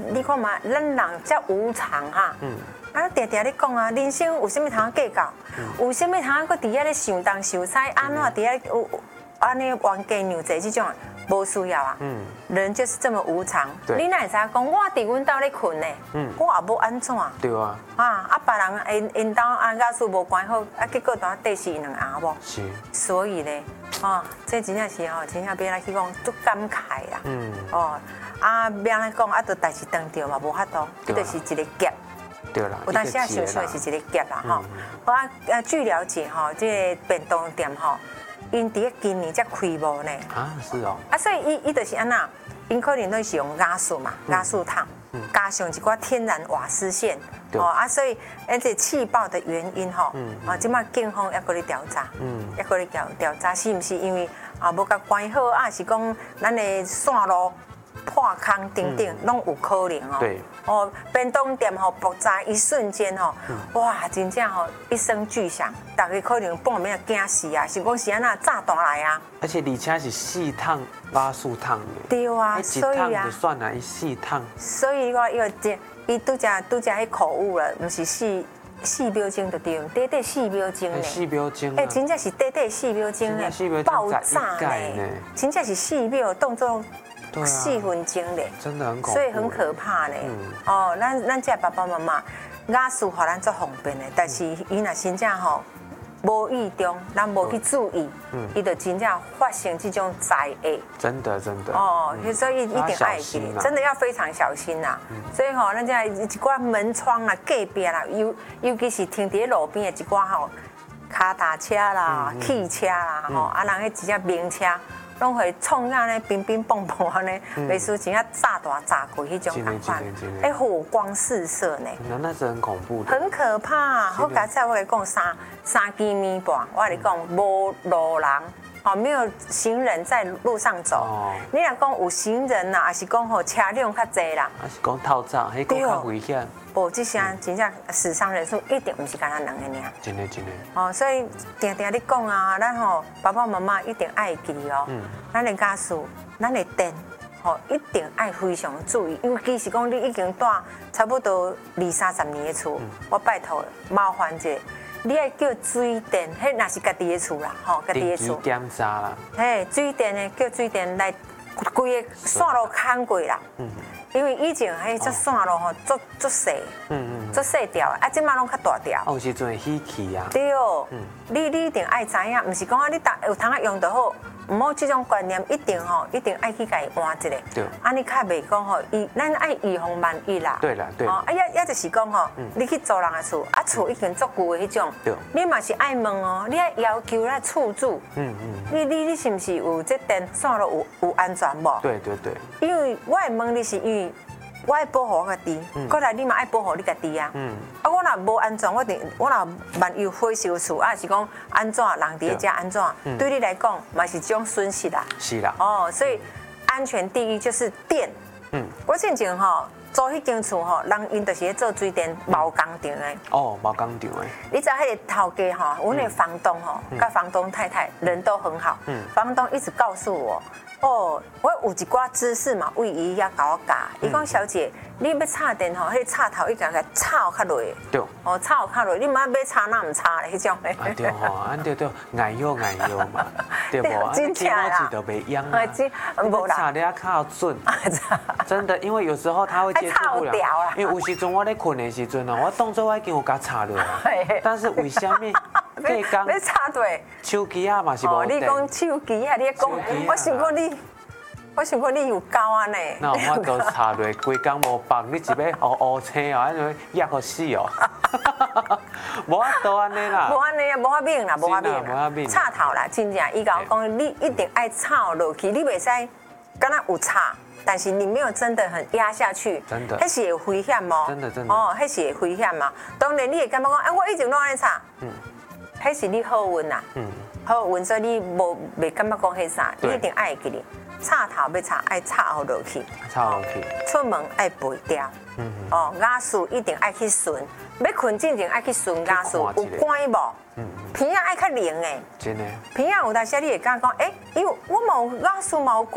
你看嘛，咱人遮无常哈。啊，常常咧讲啊，人生有啥物通计较？有啥物通搁伫遐咧想东想西，安怎伫遐有安尼冤家扭债这种，无需要啊。人就是这么无常。你哪会知讲我伫阮兜咧困呢？我也无安怎。 对啊。 别人因兜安家事无管好，结果当地是两下无。 是。 所以咧，这真正是真正别来去讲，足感慨啦。别来讲就代志当着嘛，无法度，这就是一个劫。 对啦， 有当时想想是一个劫啦据了解这个便当店因伫今年才开幕呢。 是哦。 所以伊就是安那，因可能都是用瓦斯嘛，瓦斯桶，加上一寡天然瓦斯线，所以这气爆的原因即马警方还搁咧调查，还搁咧调查是毋是因为无甲关好是讲咱的线路破空等等，拢有可能对。 便当店爆炸一瞬间哇，真正一声巨响，大家可能半暝惊死啊，是讲是安那炸弹来啊。 而且是4趟瓦斯桶的。 对啊，所以就算啦，伊4趟。 所以我伊拄只迄口误了，毋是4秒钟就对，短4秒钟呢。 4秒钟。 真正是短4秒钟呢，爆炸呢，真正是4秒动作。4分钟嘞， 真的很恐怖， 所以很可怕嘞。咱这爸爸妈妈，雅事互咱做方便的，但是伊若真正无意中，咱无去注意，伊就真正发生这种灾厄。 真的。 所以一定爱记，真的要非常小心呐。所以咱这一寡门窗啊、隔壁啦，尤其是停伫路边的一寡脚踏车啦、汽车啦，人迄一只名车。拢会创啊呢，乒乒乓乓啊呢，类似真啊炸大炸鬼迄种感觉，火光四射呢。 那是很恐怖的， 很可怕。我刚才我来讲3更暝半，我来讲无路人，没有行人在路上走。你若讲有行人啦，还是讲车辆较济啦， 还是讲透早，迄个较危险。 无，这些真正死伤人数一定不是干那2个尔。 真的。所以常常你讲啊，咱爸爸妈妈一定爱记咱的家事，咱的电，一定爱非常注意，尤其是讲你已经住差不多20-30年的厝，我拜托麻烦者，你爱叫水电，迄那是家己的厝啦，家己的厝。 检查啦。 水电的叫水电来规个线路砍过啦。因为以前这线路足细，足细条，即马拢较大条。 有时阵会起气啊。 对，你一定爱知影，毋是讲你有通用就好，唔好这种观念一定爱去甲伊换一个。 对。 你较袂讲咱爱预防万一啦。 对啦，对。 也就是讲你去租人的厝，厝已经足旧的迄种，你嘛是爱问你爱要求咱厝主，你是毋是有这电线路有安全无？ 对。 因为我会问你是因为我爱保护我家己，过来你嘛爱保护你家己啊。我若无安全，我若万一火烧厝，是讲安怎人伫遮安怎，对你来讲嘛是一种损失啦。 是啦。 所以安全第一就是电。我之前租迄间厝人因就是做水电毛工厂的。 毛工厂的。 你知道迄个头家阮的房东甲房东太太人都很好。房东一直告诉我。我有一寡知识嘛，为伊遐甲我教。伊讲小姐，你要插电迄插头一定要插较落。 对。 插较落，你毋要插哪唔插咧？迄种咧。 对对，矮腰嘛，对不？ 真正啦。 都袂痒啊。 无啦。 插得较准。真的，因为有时候他会接触不了。因为有时阵我咧困的时阵我动作我已经有甲插落啊。但是为什么？ 要插对。 手机啊嘛是无。 你讲手机啊？你讲，我想讲你有够安尼。 那我都插落，规工无放，你是要乌青哦，安尼压个死哦。无法度安尼啦。无安尼啊，无法免啦，无法免。 插头啦，真正伊甲我讲，你一定爱插落去，你袂使敢若有插。但是你没有真的很压下去， 真的， 那是会危险哦。 真的。 那是会危险嘛。当然你会感觉讲，我一直拢安尼插，那是你好运啦，好运，所以你袂感觉讲迄啥，你一定爱记哩。插头要插，爱插好落去，出门爱背掉，雅事一定爱去顺，要困之前爱去顺雅事，有关无？鼻仔爱较灵诶， 真的。 鼻仔有当时你会感觉讲，因为我嘛有雅事嘛有关。